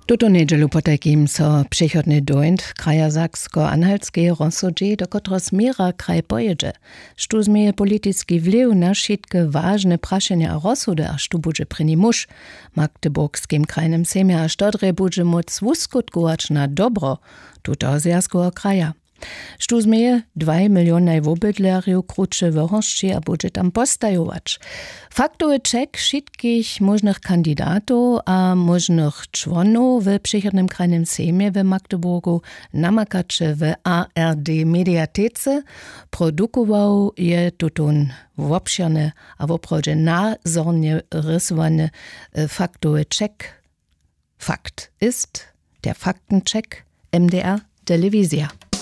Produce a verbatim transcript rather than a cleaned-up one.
Tuto niedzielu potajkim so przychodny dojnd kraja Saksko-Anhaltskie rozsudzi, do kotro zmiera kraj pojedzie. Sztu zmieje politycki wpływ na wszystkie ważne praszenia a rozsudy, aż tu budże pryni muż. Magdeburgskim krajnym sejmie aż dodre budże moc wuskutkować na dobro tuto zjazkoho kraja. Štu zmieje dwa miliony wobydlerów krótsze wyroszczy a budże tam postajować. Faktowy czek wszystkich możnych kandydatów a możnych członów w przychodnym krajnym sejmie w Magdeburgu namakacze w A R D mediatece produkował je tutun wobszerne a woprawdzie nazornie rysowany faktowy czek. Fakt ist der Faktencheck M D R Telewizja.